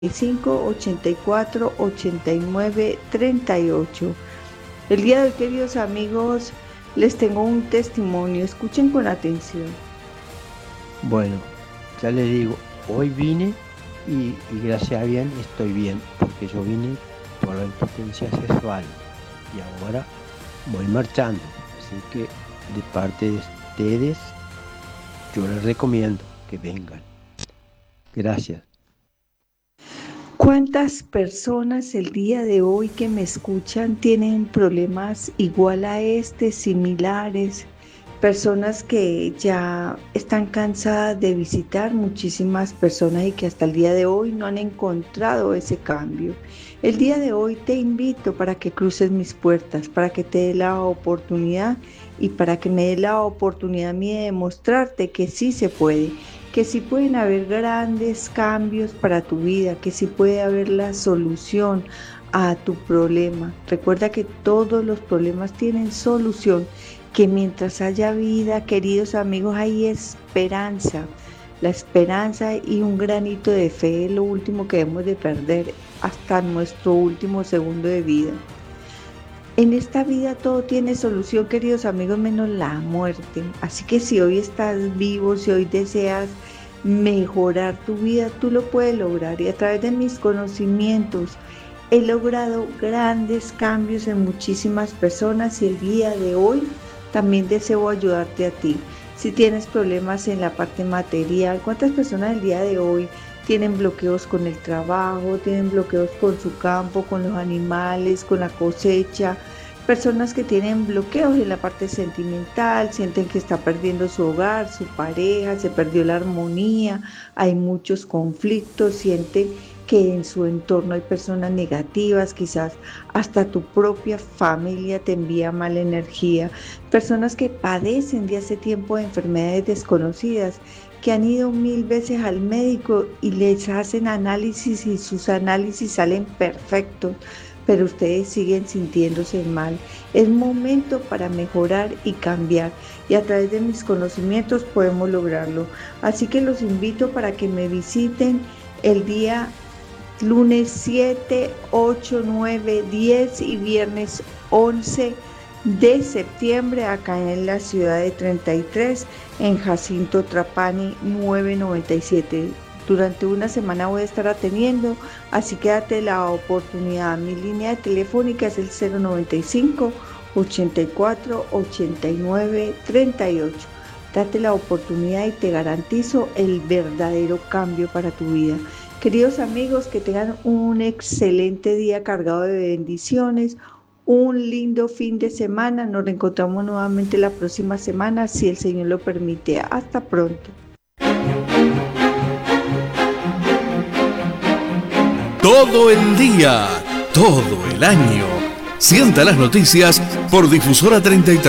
84 89 38. El día de hoy, queridos amigos, les tengo un testimonio. Escuchen con atención. Bueno, ya les digo, hoy vine y gracias a Dios estoy bien, porque yo vine por la impotencia sexual y ahora voy marchando. Así que de parte de ustedes, yo les recomiendo que vengan. Gracias. ¿Cuántas personas el día de hoy que me escuchan tienen problemas igual a este, similares? Personas que ya están cansadas de visitar muchísimas personas y que hasta el día de hoy no han encontrado ese cambio. El día de hoy te invito para que cruces mis puertas, para que te dé la oportunidad y para que me dé la oportunidad a mí de demostrarte que sí se puede, que sí pueden haber grandes cambios para tu vida, que sí puede haber la solución a tu problema. Recuerda que todos los problemas tienen solución, que mientras haya vida, queridos amigos, hay esperanza. La esperanza y un granito de fe es lo último que debemos de perder hasta nuestro último segundo de vida. En esta vida todo tiene solución, queridos amigos, menos la muerte. Así que si hoy estás vivo, si hoy deseas mejorar tu vida, tú lo puedes lograr. Y a través de mis conocimientos he logrado grandes cambios en muchísimas personas y el día de hoy también deseo ayudarte a ti. Si tienes problemas en la parte material, ¿cuántas personas el día de hoy tienen bloqueos con el trabajo, tienen bloqueos con su campo, con los animales, con la cosecha? Personas que tienen bloqueos en la parte sentimental, sienten que está perdiendo su hogar, su pareja, se perdió la armonía, hay muchos conflictos, sienten que en su entorno hay personas negativas, quizás hasta tu propia familia te envía mala energía, personas que padecen de hace tiempo de enfermedades desconocidas, que han ido 1000 veces al médico y les hacen análisis y sus análisis salen perfectos, pero ustedes siguen sintiéndose mal. Es momento para mejorar y cambiar, y a través de mis conocimientos podemos lograrlo. Así que los invito para que me visiten el día lunes 7, 8, 9, 10 y viernes 11 de septiembre acá en la ciudad de 33, en Jacinto Trapani 997. Durante una semana voy a estar atendiendo, así que date la oportunidad. Mi línea telefónica es el 095 84 89 38. Date la oportunidad y te garantizo el verdadero cambio para tu vida. Queridos amigos, que tengan un excelente día cargado de bendiciones, un lindo fin de semana. Nos reencontramos nuevamente la próxima semana, si el Señor lo permite. Hasta pronto. Todo el día, todo el año. Sienta las noticias por Difusora 33.